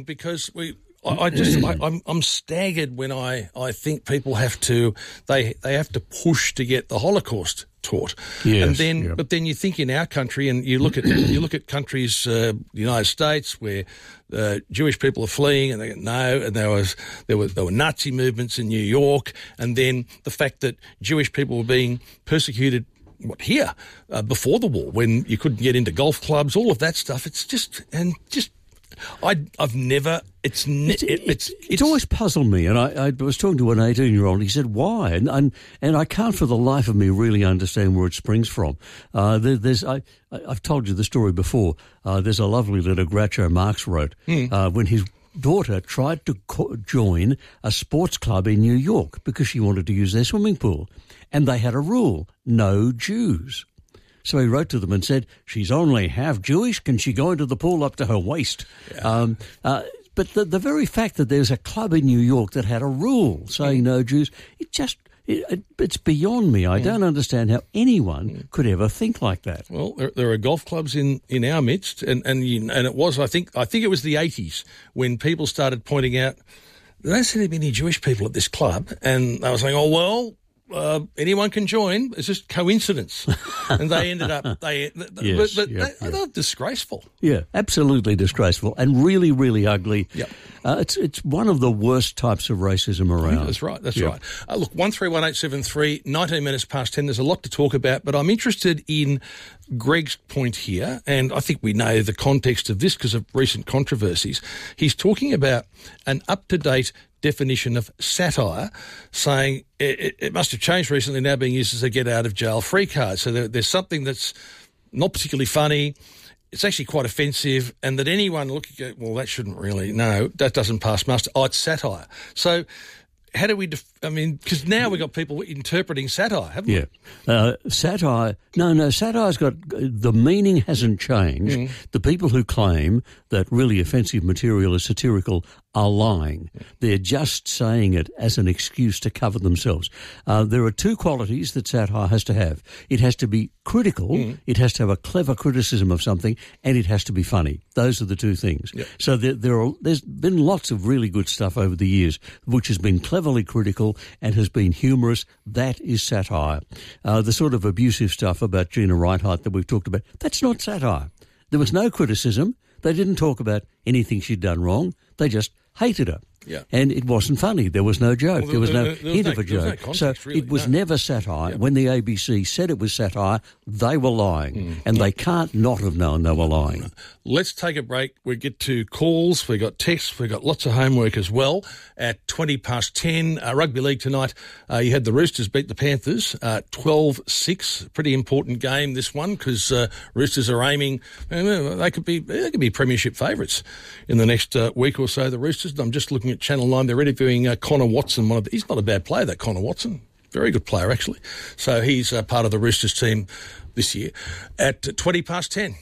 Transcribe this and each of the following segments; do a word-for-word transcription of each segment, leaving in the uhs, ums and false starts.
interesting because we. I, I just I, I'm I'm staggered when I, I think people have to they they have to push to get the Holocaust taught. Yes, and then yep. but then you think in our country, and you look at you look at countries, uh, the United States, where uh, Jewish people are fleeing, and they go, no, and there was there were there were Nazi movements in New York, and then the fact that Jewish people were being persecuted. What here uh, before the war, when you couldn't get into golf clubs, all of that stuff. It's just and just. I, I've never. It's ne- it's, it, it's, it's it's always puzzled me, and I, I was talking to an eighteen-year-old. He said, "Why?" And, and and I can't, for the life of me, really understand where it springs from. Uh, there, there's, I, I've told you the story before. Uh, there's a lovely letter Groucho Marx wrote mm. uh, when his daughter tried to co- join a sports club in New York because she wanted to use their swimming pool, and they had a rule: no Jews. So he wrote to them and said, she's only half Jewish. Can she go into the pool up to her waist? Yeah. Um, uh, but the, the very fact that there's a club in New York that had a rule saying mm. no Jews, it just, it, it, it's beyond me. I mm. don't understand how anyone mm. could ever think like that. Well, there, there are golf clubs in, in our midst, and, and, you, and it was, I think, I think it was the eighties when people started pointing out, there don't seem to be any Jewish people at this club, and they were saying, oh, well, Uh, anyone can join. It's just coincidence, and they ended up. They, they yes, but, but yep, they, yep. they're disgraceful. Yeah, absolutely disgraceful, and really, really ugly. Yep. Uh, it's it's one of the worst types of racism around. That's right. That's yep. right. Uh, look, one three one eight seven three. Nineteen minutes past ten. There's a lot to talk about, but I'm interested in Greg's point here, and I think we know the context of this because of recent controversies. He's talking about an up-to-date definition of satire, saying it, it must have changed recently, now being used as a get-out-of-jail-free card. So there, there's something that's not particularly funny, it's actually quite offensive, and that anyone looking at, well, that shouldn't really, no, that doesn't pass muster. Oh, it's satire. So how do we, def- I mean, because now we've got people interpreting satire, haven't yeah. we? Yeah. Uh, satire, no, no, satire's got, the meaning hasn't changed. Mm. The people who claim that really offensive material is satirical are lying. Yeah. They're just saying it as an excuse to cover themselves. Uh, there are two qualities that satire has to have. It has to be critical, mm. it has to have a clever criticism of something, and it has to be funny. Those are the two things. Yeah. So there, there are, there's been lots of really good stuff over the years which has been cleverly critical and has been humorous. That is satire. Uh, the sort of abusive stuff about Gina Reinhardt that we've talked about, that's not satire. There was no criticism. They didn't talk about anything she'd done wrong. They just hated her. Yeah. And it wasn't funny. There was no joke. Well, there, there was no there, there hint was no, of a joke. No context, so really, it was no. never satire. Yeah. When the A B C said it was satire, they were lying. Mm. And they can't not have known they were lying. Let's take a break. We get to calls. We've got texts. We've got lots of homework as well. At twenty past ten, uh, rugby league tonight, uh, you had the Roosters beat the Panthers uh, twelve six. Pretty important game, this one, because uh, Roosters are aiming, uh, they could be they could be premiership favourites in the next uh, week or so, the Roosters. I'm just looking at Channel nine. They're interviewing uh, Connor Watson. One of the, he's not a bad player, that Connor Watson. Very good player, actually. So he's uh, part of the Roosters team this year. At twenty past ten.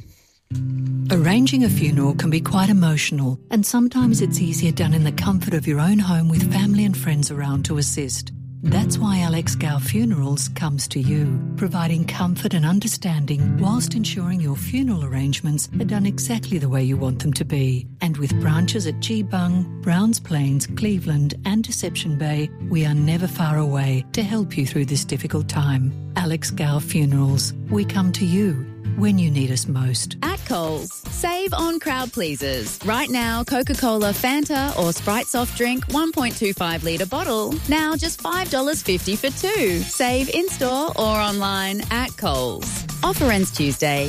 Arranging a funeral can be quite emotional, and sometimes it's easier done in the comfort of your own home with family and friends around to assist. That's why Alex Gow Funerals comes to you, providing comfort and understanding whilst ensuring your funeral arrangements are done exactly the way you want them to be. And with branches at Geebung, Browns Plains, Cleveland and Deception Bay, we are never far away to help you through this difficult time. Alex Gow Funerals, we come to you when you need us most. At Coles, save on crowd pleasers. Right now, Coca-Cola, Fanta or Sprite soft drink one point two five litre bottle. Now just five dollars fifty for two. Save in-store or online at Coles. Offer ends Tuesday.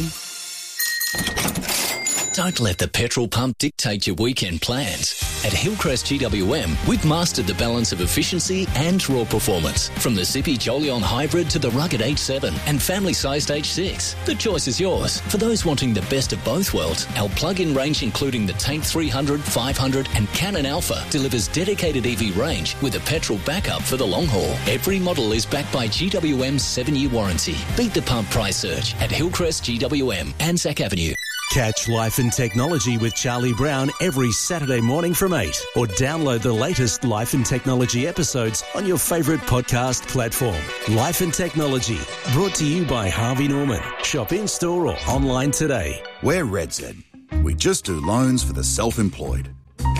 Don't let the petrol pump dictate your weekend plans. At Hillcrest G W M, we've mastered the balance of efficiency and raw performance. From the Zippy Jolion Hybrid to the rugged H seven and family-sized H six. The choice is yours. For those wanting the best of both worlds, our plug-in range including the Tank three hundred, five hundred and Cannon Alpha delivers dedicated E V range with a petrol backup for the long haul. Every model is backed by G W M's seven-year warranty. Beat the pump price surge at Hillcrest G W M, Anzac Avenue. Catch Life and Technology with Charlie Brown every Saturday morning from eight, or download the latest Life and Technology episodes on your favourite podcast platform. Life and Technology, brought to you by Harvey Norman. Shop in-store or online today. We're Redzen. We just do loans for the self-employed.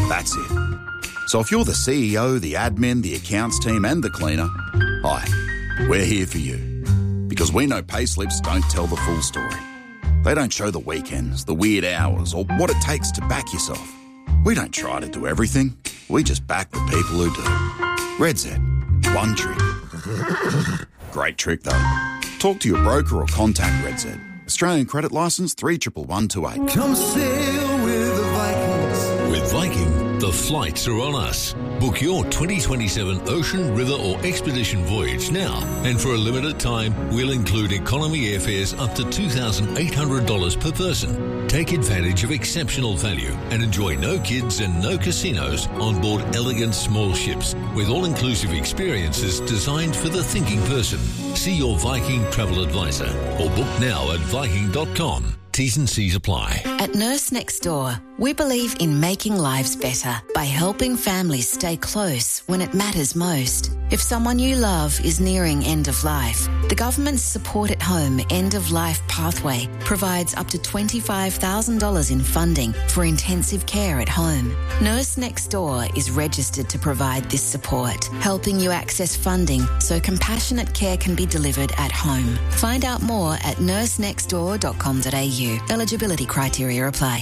That's it. So if you're the C E O, the admin, the accounts team and the cleaner, hi, we're here for you. Because we know payslips don't tell the full story. They don't show the weekends, the weird hours, or what it takes to back yourself. We don't try to do everything. We just back the people who do. RedZ. One trick. Great trick, though. Talk to your broker or contact RedZ. Australian credit licence three one one two eight. Come sail with the Vikings. With Viking, the flights are on us. Book your twenty twenty-seven ocean, river or expedition voyage now. And for a limited time, we'll include economy airfares up to two thousand eight hundred dollars per person. Take advantage of exceptional value and enjoy no kids and no casinos on board elegant small ships with all-inclusive experiences designed for the thinking person. See your Viking travel advisor or book now at viking dot com. T's and C's apply. At Nurse Next Door, we believe in making lives better by helping families stay close when it matters most. If someone you love is nearing end of life, the government's Support at Home End of Life Pathway provides up to twenty-five thousand dollars in funding for intensive care at home. Nurse Next Door is registered to provide this support, helping you access funding so compassionate care can be delivered at home. Find out more at nurse next door dot com dot a u. Eligibility criteria apply.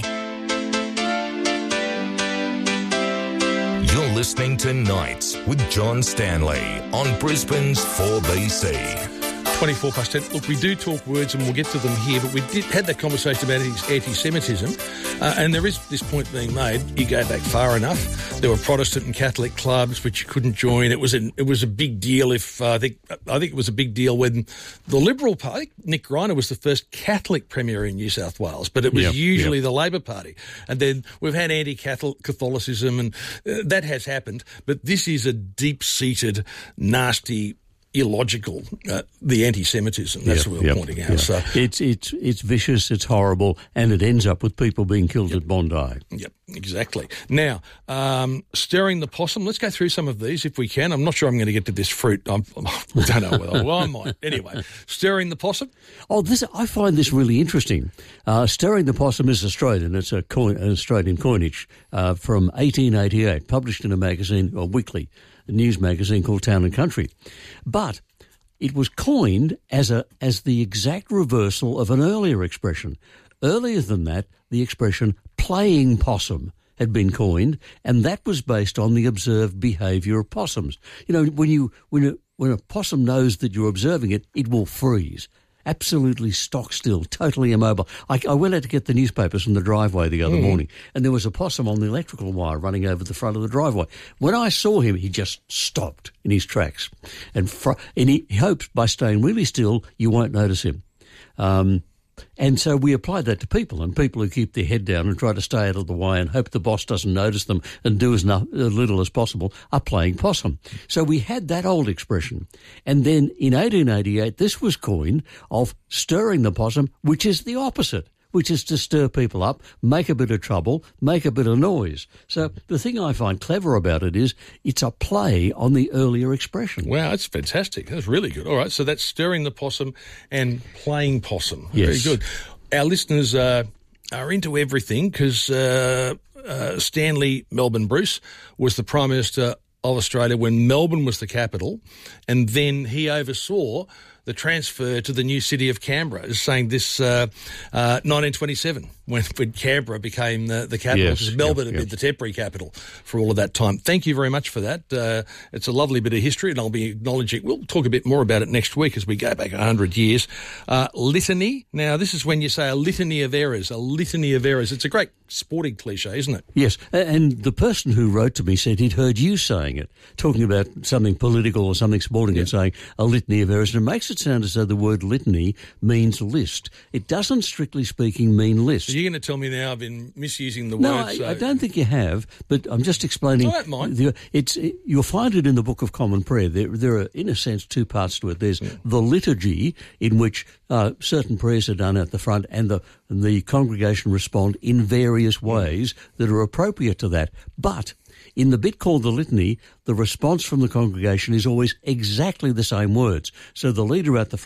You're listening to Nights with John Stanley on Brisbane's four B C. twenty-four past ten. Look, we do talk words and we'll get to them here, but we did had that conversation about anti-Semitism, uh, and there is this point being made. You go back far enough. There were Protestant and Catholic clubs which you couldn't join. It was a, it was a big deal. If uh, I think I think it was a big deal when the Liberal Party, Nick Greiner, was the first Catholic premier in New South Wales, but it was yep, usually yep. the Labor Party. And then we've had anti-Catholicism, and uh, that has happened. But this is a deep-seated, nasty, illogical, uh, the anti-Semitism. That's yep, what we're yep, pointing out. Yep. So it's it's it's vicious, it's horrible, and it ends up with people being killed yep. at Bondi. Yep, exactly. Now, um, stirring the possum. Let's go through some of these if we can. I'm not sure I'm going to get to this fruit. I'm, I don't know whether well, I might. Anyway, stirring the possum. Oh, this I find this really interesting. Uh, stirring the possum is Australian. It's a coin, an Australian coinage uh, from eighteen eighty-eight, published in a magazine, or weekly, a news magazine called Town and Country. But it was coined as a as the exact reversal of an earlier expression. Earlier than that, the expression playing possum had been coined, and that was based on the observed behaviour of possums. You know, when you when a, when a possum knows that you're observing it, it will freeze. Absolutely stock still, totally immobile. I, I went out to get the newspapers from the driveway the other mm. morning, and there was a possum on the electrical wire running over the front of the driveway. When I saw him, he just stopped in his tracks. And, fr- and he hopes by staying really still, you won't notice him. Um, and so we applied that to people, and people who keep their head down and try to stay out of the way and hope the boss doesn't notice them and do as, no, as little as possible are playing possum. So we had that old expression. And then in eighteen eighty-eight, this was coined of stirring the possum, which is the opposite, which is to stir people up, make a bit of trouble, make a bit of noise. So the thing I find clever about it is it's a play on the earlier expression. Wow, that's fantastic. That's really good. All right, so that's stirring the possum and playing possum. Yes. Very good. Our listeners uh, are into everything because uh, uh, Stanley Melbourne Bruce was the Prime Minister of Australia when Melbourne was the capital, and then he oversaw the transfer to the new city of Canberra, is saying this uh, uh, nineteen twenty-seven, when, when Canberra became the, the capital, yes, because Melbourne yep, had yep. been the temporary capital for all of that time. Thank you very much for that. Uh, it's a lovely bit of history, and I'll be acknowledging, we'll talk a bit more about it next week as we go back one hundred years. Uh, litany. Now, this is when you say a litany of errors, a litany of errors. It's a great sporting cliche, isn't it? Yes, and the person who wrote to me said he'd heard you saying it, talking about something political or something sporting, yeah. and saying a litany of errors, and it makes it sound as though the word litany means list. It doesn't, strictly speaking, mean list. So you're going to tell me now I've been misusing the no, word? No, I, so. I don't think you have, but I'm just explaining. I don't mind. The, it's, it, you'll find it in the Book of Common Prayer. There, there are, in a sense, two parts to it. There's yeah. the liturgy, in which uh, certain prayers are done at the front, and the, and the congregation respond in various ways that are appropriate to that. But in the bit called the litany, the response from the congregation is always exactly the same words. So the leader at the front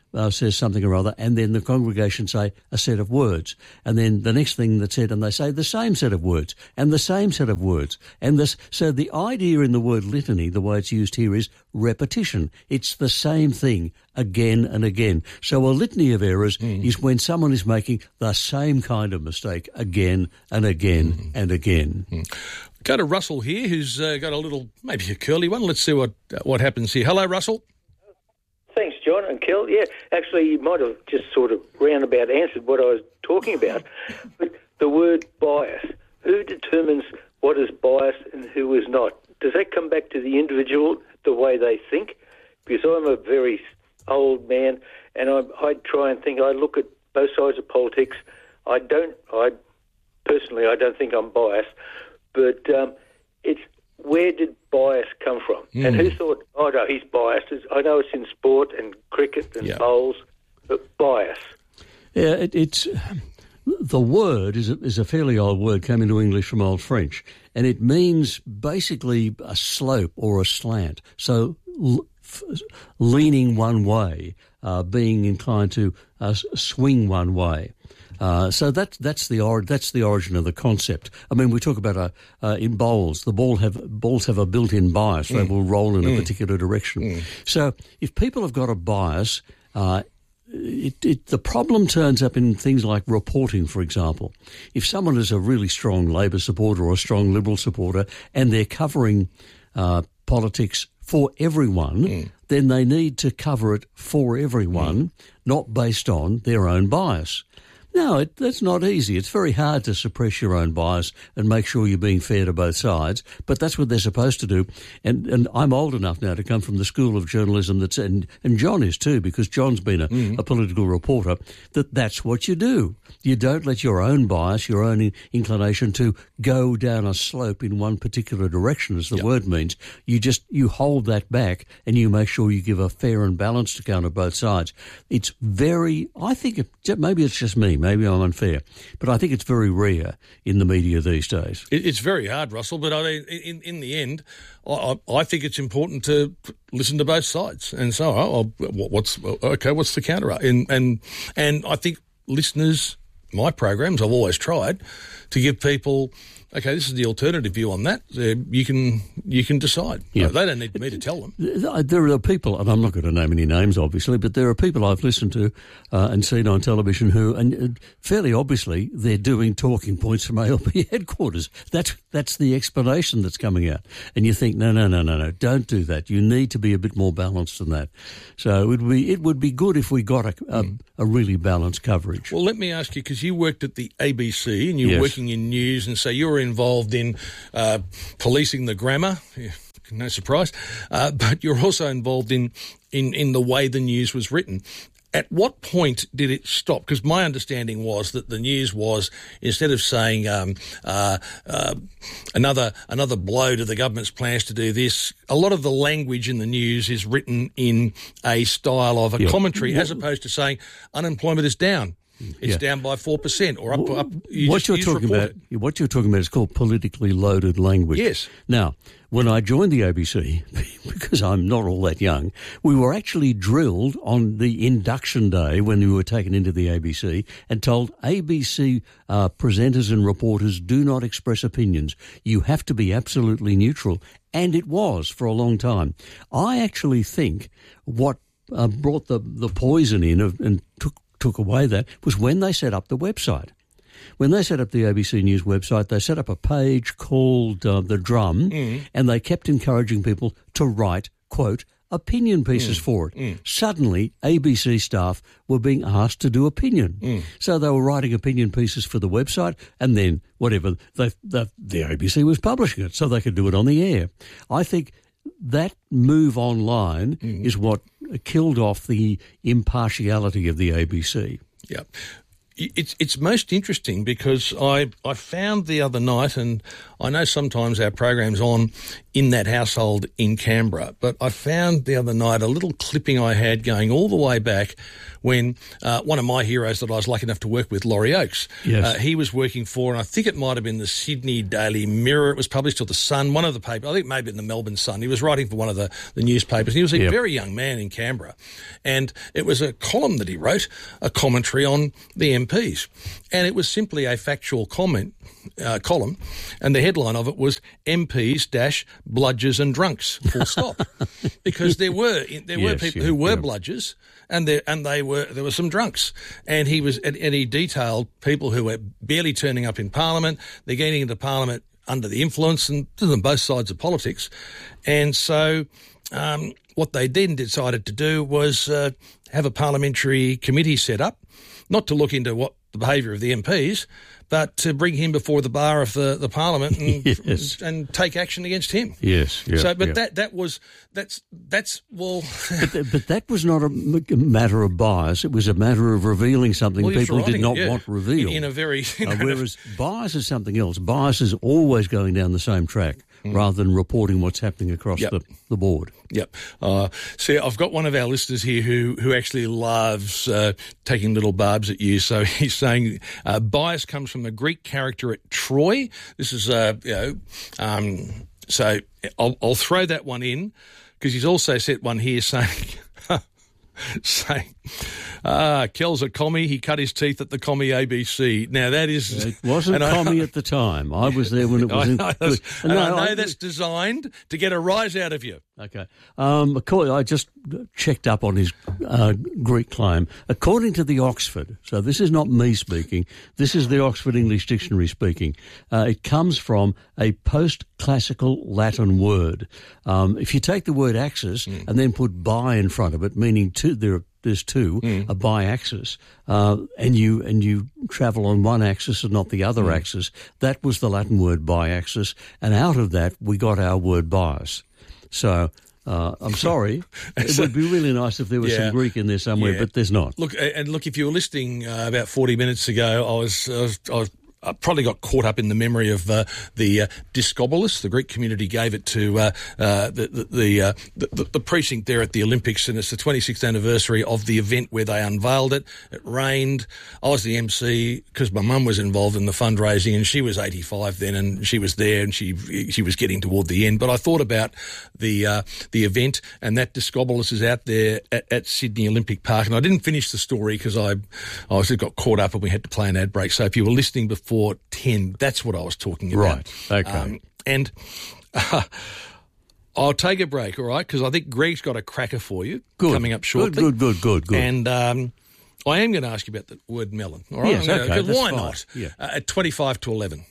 uh, says something or other, and then the congregation say a set of words, and then the next thing that's said, and they say the same set of words, and the same set of words, and this. So the idea in the word litany, the way it's used here, is repetition. It's the same thing again and again. So a litany of errors mm. is when someone is making the same kind of mistake again and again mm. and again. Mm. Go to Russell here, who's uh, got a little, maybe a curly one. Let's see what uh, what happens here. Hello, Russell. Thanks, John and Kel. Yeah, actually, you might have just sort of roundabout answered what I was talking about. But the word bias, who determines what is bias and who is not? Does that come back to the individual, the way they think? Because I'm a very old man, and I, I try and think, I look at both sides of politics. I don't, I personally, I don't think I'm biased, but um, it's, where did bias come from? Mm. And who thought, oh, no, he's biased? I know it's in sport and cricket and yeah. bowls, but bias. Yeah, it, it's... The word is a, is a fairly old word, came into English from Old French, and it means basically a slope or a slant. So l- f- leaning one way, uh, being inclined to uh, swing one way. Uh, so that, that's the or, that's the origin of the concept. I mean, we talk about a, uh, in bowls, the ball have balls have a built-in bias; mm. they will roll in mm. a particular direction. Mm. So if people have got a bias, uh, it, it, the problem turns up in things like reporting, for example. If someone is a really strong Labor supporter or a strong Liberal supporter, and they're covering uh, politics for everyone, mm. then they need to cover it for everyone, mm. not based on their own bias. No, it, that's not easy. It's very hard to suppress your own bias and make sure you're being fair to both sides, but that's what they're supposed to do. And and I'm old enough now to come from the school of journalism that's, and, and John is too, because John's been a, mm. a political reporter, that that's what you do. You don't let your own bias, your own inclination to go down a slope in one particular direction, as the yep. word means. You just, you hold that back and you make sure you give a fair and balanced account of both sides. It's very, I think, it, maybe it's just me, maybe I'm unfair, but I think it's very rare in the media these days. It's very hard, Russell, but I mean, in, in the end, I, I think it's important to listen to both sides. And so, oh, what's okay? What's the counter? And and and I think listeners, my programs, I've always tried to give people, okay, this is the alternative view on that. Uh, you can you can decide. Yeah. They don't need me to tell them. There are people, and I'm not going to name any names, obviously, but there are people I've listened to uh, and seen on television who, and fairly obviously, they're doing talking points from A L P headquarters. That's that's the explanation that's coming out. And you think, no, no, no, no, no, don't do that. You need to be a bit more balanced than that. So it would be, it would be good if we got a, a, mm. a really balanced coverage. Well, let me ask you, because you worked at the A B C and you were yes. working in news, and so you were involved in uh, policing the grammar, yeah, no surprise, uh, but you're also involved in, in, in the way the news was written. At what point did it stop? Because my understanding was that the news was, instead of saying um, uh, uh, another another blow to the government's plans to do this, a lot of the language in the news is written in a style of a yeah. commentary, as opposed to saying unemployment is down. It's yeah. down by four percent or up. up you what just, you're you talking about, it. what you're talking about is called politically loaded language. Yes. Now, when I joined the A B C, because I'm not all that young, we were actually drilled on the induction day when we were taken into the A B C and told A B C uh, presenters and reporters, do not express opinions. You have to be absolutely neutral. And it was for a long time. I actually think what uh, brought the, the poison in of, and took took away that was when they set up the website. When they set up the A B C News website, they set up a page called uh, The Drum, mm. and they kept encouraging people to write, quote, opinion pieces mm. for it. Mm. Suddenly, A B C staff were being asked to do opinion. Mm. So they were writing opinion pieces for the website, and then whatever, they, they, the A B C was publishing it so they could do it on the air. I think that move online mm. is what killed off the impartiality of the A B C. Yeah. It's it's most interesting because I, I found the other night, and I know sometimes our program's on in that household in Canberra, but I found the other night a little clipping I had going all the way back when uh, one of my heroes that I was lucky enough to work with, Laurie Oakes, Yes. uh, he was working for, and I think it might have been the Sydney Daily Mirror. It was published, or the Sun, one of the papers. I think maybe in the Melbourne Sun. He was writing for one of the, the newspapers. He was a Yep. very young man in Canberra. And it was a column that he wrote, a commentary on the M Ps. And it was simply a factual comment uh, column, and the headline of it was M Ps dash bludgers and drunks, full stop. Because there were there were Yes, people yeah, who were yeah. bludgers, and there and they were there were some drunks, and he was and, and he detailed people who were barely turning up in Parliament. They're getting into Parliament under the influence, and to them both sides of politics, and so. Um, what they then decided to do was uh, have a parliamentary committee set up, not to look into what the behaviour of the M Ps, but to bring him before the bar of the, the Parliament and, Yes. and take action against him. Yes, yeah, So, but yeah. that that was that's that's well. But, th- but that was not a m- matter of bias. It was a matter of revealing something Well, he was people did writing not it, yeah. want revealed. In, in a very you know, Uh, whereas bias is something else. Bias is always going down the same track rather than reporting what's happening across Yep. the, the board. Yep. Uh, see, I've got one of our listeners here who, who actually loves uh, taking little barbs at you. So he's saying uh, bias comes from the Greek character at Troy. This is, uh, you know, um, so I'll, I'll throw that one in because he's also set one here saying, saying, ah, Kel's a commie. He cut his teeth at the commie A B C. Now that is, It wasn't and I- commie at the time. I was there when it was. I in, know, that's, and and no, I know I- that's designed to get a rise out of you. Okay. Um, acco- I just checked up on his uh, Greek claim. According to the Oxford, so this is not me speaking, this is the Oxford English Dictionary speaking, uh, it comes from a post-classical Latin word. Um, if you take the word axis Mm. and then put bi in front of it, meaning two, there, there's two, Mm. a bi-axis, uh, and you and you travel on one axis and not the other Mm. axis, that was the Latin word bi-axis, and out of that we got our word bias. So uh, I'm sorry. It would be really nice if there was Yeah. some Greek in there somewhere, Yeah. but there's not. Look, and look, if you were listening uh, about forty minutes ago, I was, I was, I was I probably got caught up in the memory of uh, the uh, Discobolus. The Greek community gave it to uh, uh, the the the, uh, the the precinct there at the Olympics, and it's the twenty-sixth anniversary of the event where they unveiled it. It rained. I was the M C because my mum was involved in the fundraising, and she was eighty-five then, and she was there, and she she was getting toward the end. But I thought about the uh, the event, and that Discobolus is out there at, at Sydney Olympic Park, and I didn't finish the story because I I just got caught up, and we had to play an ad break. So if you were listening before ten, that's what I was talking about. Right, okay. Um, and uh, I'll take a break, all right, because I think Greg's got a cracker for you Good. coming up shortly. Good, good, good, good, good. And um, I am going to ask you about the word melon, all right? Yes, I'm gonna- okay, 'cause that's why fine. not? Yeah. Uh, at twenty-five to eleven.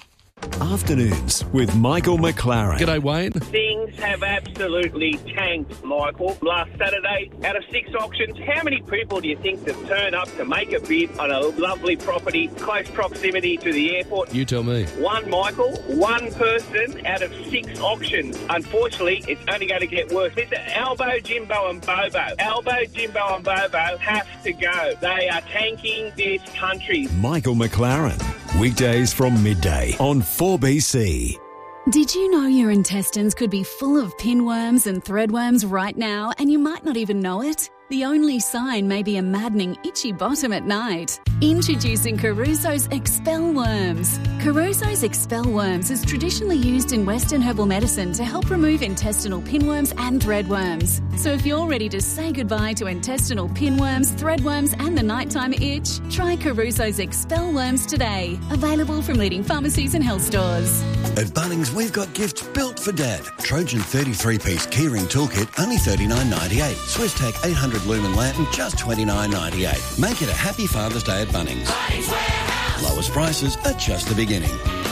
Afternoons with Michael McLaren. G'day, Wayne. Things have absolutely tanked, Michael. Last Saturday, out of six auctions, how many people do you think that turn up to make a bid on a lovely property, close proximity to the airport? You tell me. One, Michael. One person out of six auctions. Unfortunately, it's only going to get worse. Mister Albo, Jimbo and Bobo. Albo, Jimbo and Bobo have to go. They are tanking this country. Michael McLaren. Weekdays from midday on four B C. Did you know your intestines could be full of pinworms and threadworms right now and you might not even know it? The only sign may be a maddening itchy bottom at night. Introducing Caruso's Expel Worms. Caruso's Expel Worms is traditionally used in Western herbal medicine to help remove intestinal pinworms and threadworms. So if you're ready to say goodbye to intestinal pinworms, threadworms and the nighttime itch, try Caruso's Expel Worms today. Available from leading pharmacies and health stores. At Bunnings, we've got gifts built for Dad. Trojan thirty-three piece keyring toolkit, only thirty-nine ninety-eight. SwissTech eight hundred lumen lantern, just twenty-nine ninety-eight. Make it a happy Father's Day at Bunnings. Bunnings Warehouse. Lowest prices are just the beginning.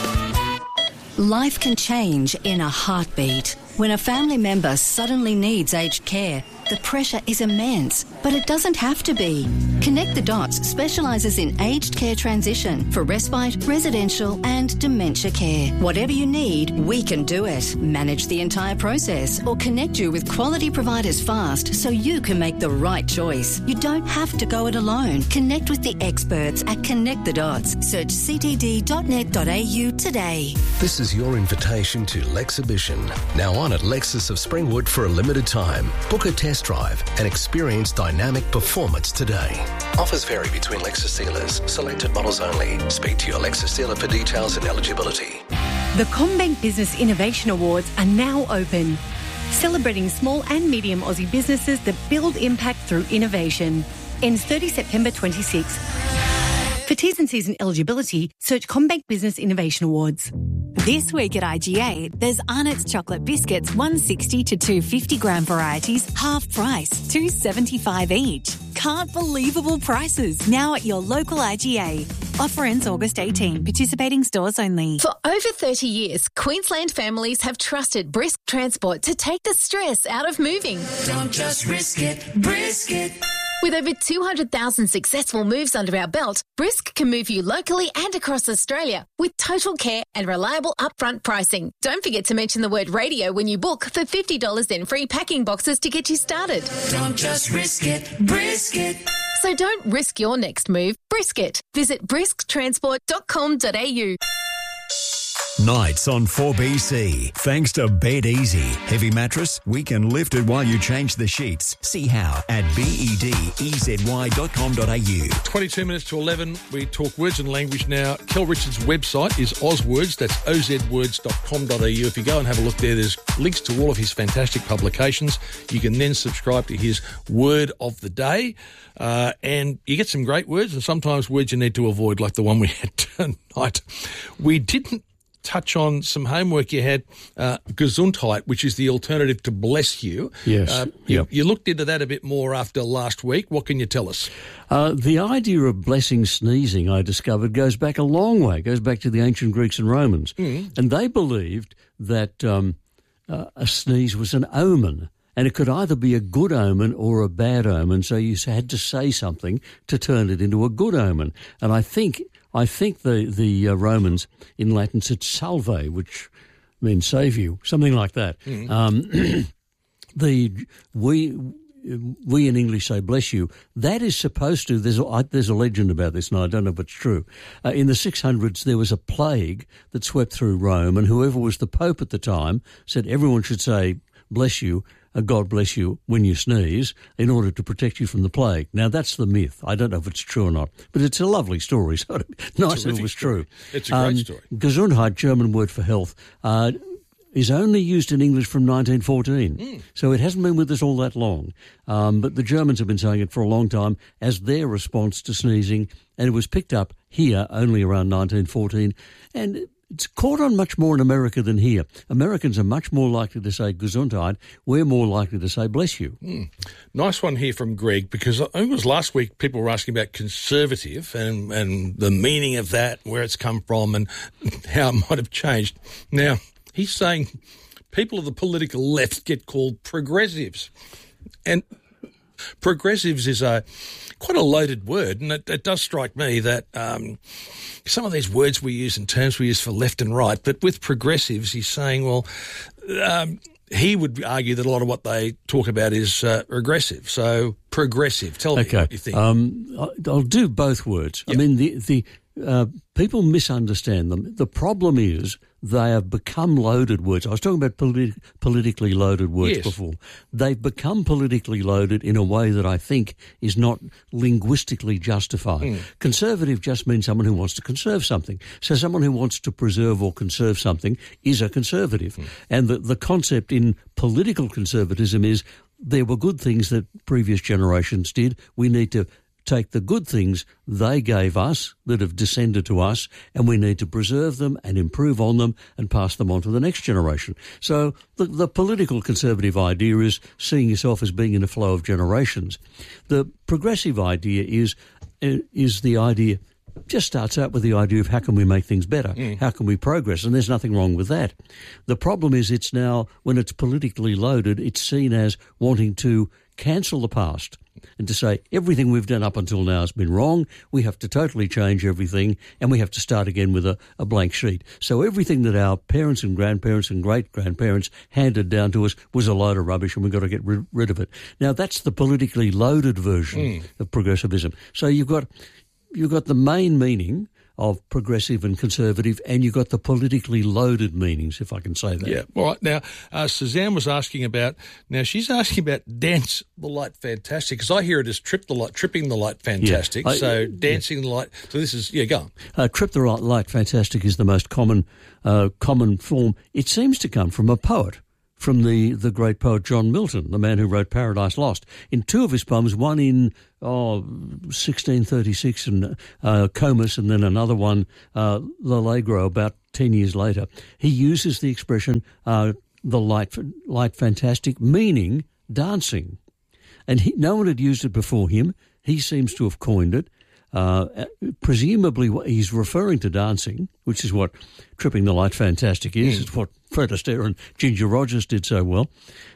Life can change in a heartbeat. When a family member suddenly needs aged care, the pressure is immense, but it doesn't have to be. Connect the Dots specialises in aged care transition for respite, residential and dementia care. Whatever you need, we can do it. Manage the entire process or connect you with quality providers fast so you can make the right choice. You don't have to go it alone. Connect with the experts at Connect the Dots. Search c t d dot net dot a u today. This is your invitation to Lexhibition, now on at Lexus of Springwood for a limited time. Book a test drive and experience dynamic dynamic performance today. Offers vary between Lexus dealers. Selected models only. Speak to your Lexus dealer for details and eligibility. The CommBank Business Innovation Awards are now open, celebrating small and medium Aussie businesses that build impact through innovation. Ends thirtieth September twenty-sixth. For T's and C's and eligibility, search CommBank Business Innovation Awards. This week at I G A, there's Arnott's chocolate biscuits, one sixty to two fifty gram varieties, half price, two seventy-five each. Can't believable prices now at your local I G A. Offer ends August eighteenth. Participating stores only. For over thirty years, Queensland families have trusted Brisk Transport to take the stress out of moving. Don't just risk it, brisk it. With over two hundred thousand successful moves under our belt, Brisk can move you locally and across Australia with total care and reliable upfront pricing. Don't forget to mention the word radio when you book for fifty dollars in free packing boxes to get you started. Don't just risk it, brisk it. So don't risk your next move, brisk it. Visit brisk transport dot com dot a u. Nights on four B C. Thanks to Bed Easy. Heavy mattress, we can lift it while you change the sheets. See how at bed-easy dot com dot a u. twenty-two minutes to eleven. We talk words and language now. Kel Richards' website is ozwords. That's o z words dot com dot a u. If you go and have a look there, there's links to all of his fantastic publications. You can then subscribe to his word of the day. Uh, and you get some great words and sometimes words you need to avoid, like the one we had tonight. We didn't touch on some homework you had, uh, Gesundheit, which is the alternative to bless you. Yes. Uh, you, yep. you looked into that a bit more after last week. What can you tell us? Uh, the idea of blessing sneezing, I discovered, goes back a long way. It goes back to the ancient Greeks and Romans. Mm. And they believed that um, uh, a sneeze was an omen. And it could either be a good omen or a bad omen, so you had to say something to turn it into a good omen. And I think I think the, the uh, Romans in Latin said salve, which means save you, something like that. Mm. Um, the we we in English say bless you. That is supposed to, there's a, there's a legend about this, and I don't know if it's true. Uh, in the six hundreds, there was a plague that swept through Rome, and whoever was the Pope at the time said everyone should say bless you, uh, God bless you, when you sneeze, in order to protect you from the plague. Now, that's the myth. I don't know if it's true or not, but it's a lovely story. So nice if it was story. true. It's a great um, story. Gesundheit, German word for health, uh, is only used in English from nineteen fourteen. Mm. So it hasn't been with us all that long. Um, but the Germans have been saying it for a long time as their response to sneezing, and it was picked up here only around nineteen fourteen. And it's caught on much more in America than here. Americans are much more likely to say Gesundheit. We're more likely to say bless you. Mm. Nice one here from Greg, because I think it was last week people were asking about conservative and, and the meaning of that, where it's come from and how it might have changed. Now, he's saying people of the political left get called progressives. And progressives is a quite a loaded word, and it, it does strike me that um, some of these words we use and terms we use for left and right, but with progressives, he's saying, well, um, he would argue that a lot of what they talk about is uh, regressive. So progressive. Tell okay. me what you think. Um, I'll do both words. Yep. I mean, the the uh, people misunderstand them. The problem is they have become loaded words. I was talking about politi- politically loaded words yes. before. They've become politically loaded in a way that I think is not linguistically justified. Mm. Conservative just means someone who wants to conserve something. So someone who wants to preserve or conserve something is a conservative. Mm. And the, the concept in political conservatism is there were good things that previous generations did. We need to take the good things they gave us that have descended to us, and we need to preserve them and improve on them and pass them on to the next generation. So the, the political conservative idea is seeing yourself as being in a flow of generations. The progressive idea is is the idea, just starts out with the idea of how can we make things better? Mm. How can we progress? And there's nothing wrong with that. The problem is it's now, when it's politically loaded, it's seen as wanting to cancel the past and to say everything we've done up until now has been wrong, we have to totally change everything, and we have to start again with a, a blank sheet. So everything that our parents and grandparents and great-grandparents handed down to us was a load of rubbish, and we've got to get rid, rid of it. Now, that's the politically loaded version mm. of progressivism. So you've got you've got the main meaning of progressive and conservative, and you've got the politically loaded meanings, if I can say that. Yeah. All right. Now, uh, Suzanne was asking about, now she's asking about dance the light fantastic, because I hear it as trip the light, tripping the light fantastic. Yeah. I, so dancing yeah. the light. So this is, yeah, go on. Uh, trip the light, light fantastic is the most common uh, common form. It seems to come from a poet, from the, the great poet John Milton, the man who wrote Paradise Lost. In two of his poems, one in oh, sixteen thirty-six and uh, Comus, and then another one, uh, L'Allegro, about ten years later, he uses the expression uh, the light, light fantastic, meaning dancing. And he, no one had used it before him. He seems to have coined it. Uh, presumably he's referring to dancing, which is what Tripping the Light Fantastic is. Mm. It's what Fred Astaire and Ginger Rogers did so well.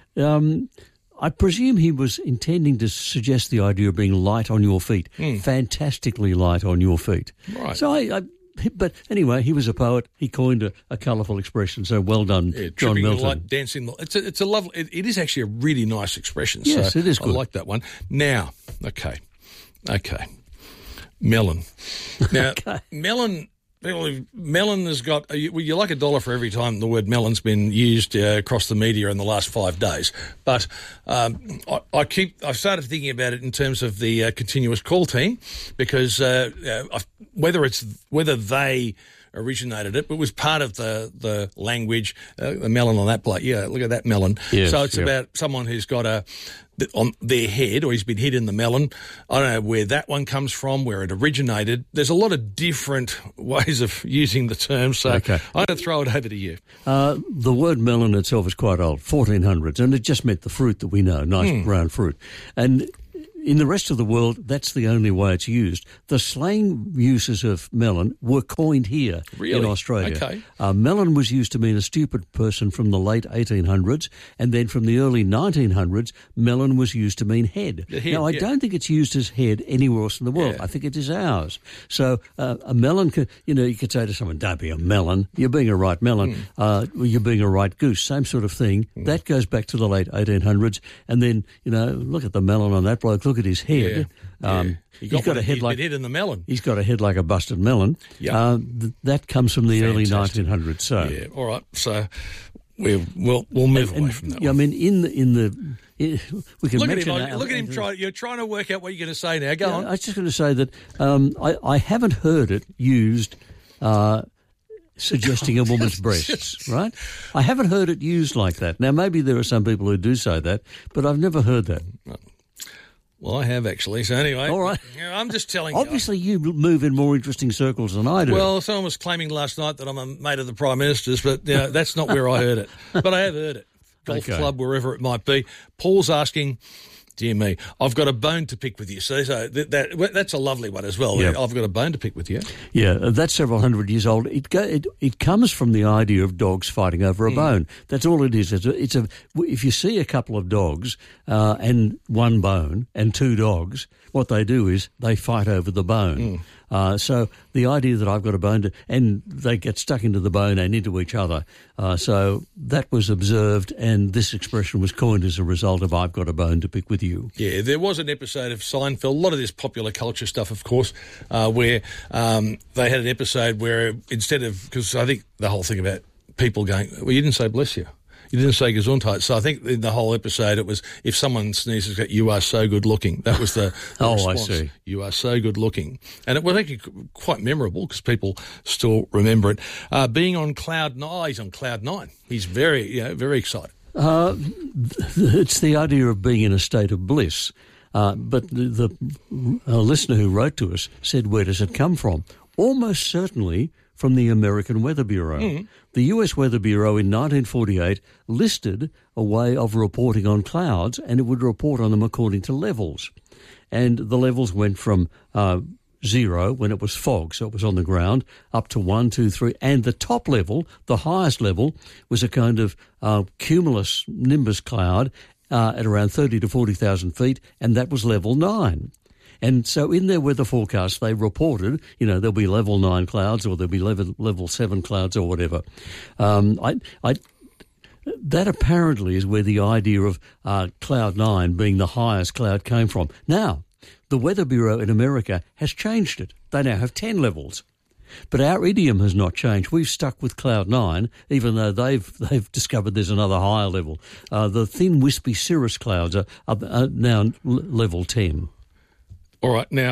Um, I presume he was intending to suggest the idea of being light on your feet, mm. fantastically light on your feet. Right. So I... I But anyway, he was a poet. He coined a, a colourful expression. So well done, yeah, John Milton. Milton. Light, dancing. The, it's a, it's a lovely. It, it is actually a really nice expression. Yes, so it is good. I like that one. Now, okay, okay, melon. Now, okay. melon. Melon has got, well, you like a dollar for every time the word melon's been used uh, across the media in the last five days. But um, I, I keep, I've started thinking about it in terms of the uh, continuous call team, because uh, uh, whether it's whether they originated it, but it was part of the the language. Uh, the melon on that plate, yeah, look at that melon. Yes, so it's yep. about someone who's got a on their head, or he's been hit in the melon. I don't know where that one comes from, where it originated. There's a lot of different ways of using the term, so okay. I'm going to throw it over to you. Uh, the word melon itself is quite old, fourteen hundreds, and it just meant the fruit that we know, nice mm. brown fruit. And in the rest of the world, that's the only way it's used. The slang uses of melon were coined here really? in Australia. Okay. Uh, melon was used to mean a stupid person from the late eighteen hundreds, and then from the early nineteen hundreds, melon was used to mean head. The head now, I yeah. don't think it's used as head anywhere else in the world. Yeah. I think it is ours. So uh, a melon, can, you know, you could say to someone, don't be a melon. You're being a right melon. Mm. Uh, you're being a right goose. Same sort of thing. Mm. That goes back to the late eighteen hundreds. And then, you know, look at the melon on that bloke. Look at his head. Yeah. Um, yeah. He he's got, got a head he's like hit in the melon. He's got a head like a busted melon. Yep. Uh, th- that comes from the Fantastic. early nineteen hundreds. So yeah, all right. So we we'll we'll move and, away and, from that. Yeah, one. I mean, in the in the in, we can look at mention him. our, Look at him. Try, you're trying to work out what you're going to say now. Go yeah, on. I was just going to say that um, I, I haven't heard it used. Uh, suggesting a woman's breasts, right? I haven't heard it used like that. Now, maybe there are some people who do say that, but I've never heard that. Well, I have actually. So anyway, all right. I'm just telling Obviously, you. Obviously, you move in more interesting circles than I do. Well, someone was claiming last night that I'm a mate of the Prime Minister's, but you know, that's not where I heard it. But I have heard it. Golf okay. club, wherever it might be. Paul's asking, dear me, I've got a bone to pick with you. So, so that, that that's a lovely one as well. Yep. I've got a bone to pick with you. Yeah, that's several hundred years old. It go, it, it comes from the idea of dogs fighting over a mm. bone. That's all it is. It's a, it's a if you see a couple of dogs uh, and one bone and two dogs, what they do is they fight over the bone. Mm. Uh, so the idea that I've got a bone to, and they get stuck into the bone and into each other. Uh, so that was observed, and this expression was coined as a result of I've got a bone to pick with you. Yeah, there was an episode of Seinfeld, a lot of this popular culture stuff, of course, uh, where um, they had an episode where instead of, because I think the whole thing about people going, well, you didn't say bless you. You didn't say Gesundheit. So I think in the whole episode it was, if someone sneezes, you are so good looking. That was the, the oh, response. I see. You are so good looking. And it was actually quite memorable because people still remember it. Uh, being on cloud nine, oh, he's on cloud nine. He's very, you know, very excited. Uh, it's the idea of being in a state of bliss. Uh, but the, the uh, listener who wrote to us said, where does it come from? Almost certainly from the American Weather Bureau. Mm. The U S Weather Bureau in nineteen forty-eight listed a way of reporting on clouds, and it would report on them according to levels. And the levels went from uh, zero when it was fog, so it was on the ground, up to one, two, three, and the top level, the highest level, was a kind of uh, cumulus nimbus cloud uh, at around thirty to forty thousand feet, and that was level nine. And so in their weather forecast, they reported, you know, there'll be level nine clouds or there'll be level, level seven clouds or whatever. Um, I, I, that apparently is where the idea of uh, cloud nine being the highest cloud came from. Now, the Weather Bureau in America has changed it. They now have ten levels. But our idiom has not changed. We've stuck with cloud nine, even though they've they've discovered there's another higher level. Uh, the thin, wispy cirrus clouds are, are, are now l- level ten. All right, now,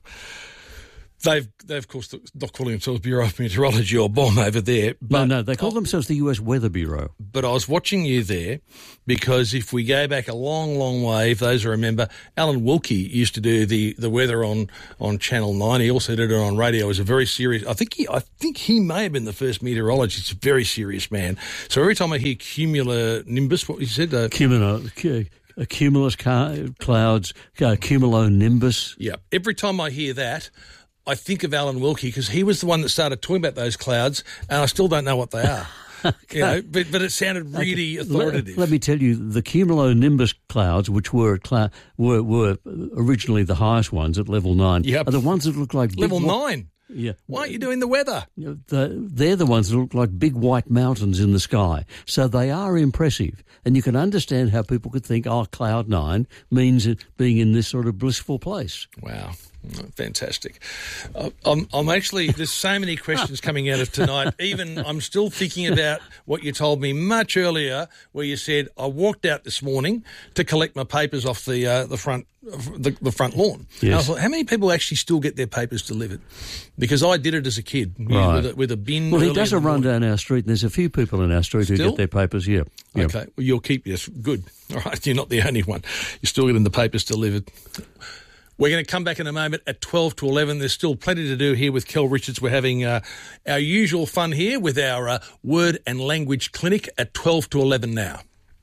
they've, they've of course, not calling themselves Bureau of Meteorology or B O M over there. But no, no, they call themselves the U S Weather Bureau. But I was watching you there because if we go back a long, long way, if those who remember, Alan Wilkie used to do the, the weather on, on Channel nine. He also did it on radio. It was a very serious, I think he I think he may have been the first meteorologist. He's a very serious man. So every time I hear cumulonimbus, what you said? Uh, Cumulo, uh, cumulus ca- clouds, uh, cumulonimbus. Yeah, every time I hear that, I think of Alan Wilkie because he was the one that started talking about those clouds, and I still don't know what they are. Okay. You know, but, but it sounded really okay. authoritative. Let, let me tell you, the cumulonimbus clouds, which were cl- were were originally the highest ones at level nine, yep. are the ones that look like big level wa- nine. Yeah. Why aren't you doing the weather? The, they're the ones that look like big white mountains in the sky. So they are impressive. And you can understand how people could think, oh, cloud nine means it being in this sort of blissful place. Wow. Fantastic. Uh, I'm, I'm actually, there's so many questions coming out of tonight. Even I'm still thinking about what you told me much earlier where you said, I walked out this morning to collect my papers off the uh, the front the, the front lawn. Yes. And I thought, how many people actually still get their papers delivered? Because I did it as a kid right. with, a, with a bin. Well, he does a run down our street and there's a few people in our street still? who get their papers, yeah. yeah. Okay, well, you'll keep this. Good. All right, you're not the only one. You're still getting the papers delivered. We're going to come back in a moment at twelve to eleven. There's still plenty to do here with Kel Richards. We're having uh, our usual fun here with our uh, word and language clinic at twelve to eleven now.